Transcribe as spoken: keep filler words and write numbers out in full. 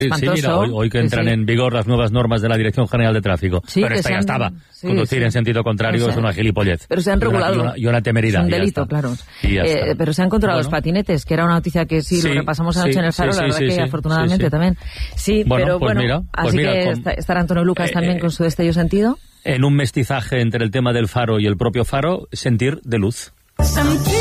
Sí, mira, hoy, hoy que entran sí, sí. en vigor las nuevas normas de la Dirección General de Tráfico. Sí, pero esta ya han, estaba. Sí, Conducir sí. en sentido contrario o sea, es una gilipollez. Pero se han regulado. Y una, y una, y una temeridad. Es un delito, claro. Eh, pero se han controlado bueno. los patinetes, que era una noticia que sí, sí lo repasamos anoche sí, en el Faro, sí, la verdad sí, que sí, afortunadamente sí, sí. también. Sí, bueno, pero pues bueno, mira, pues así mira, que con, estará Antonio Lucas eh, también con su destello sentido. En un mestizaje entre el tema del Faro y el propio Faro, sentir de luz.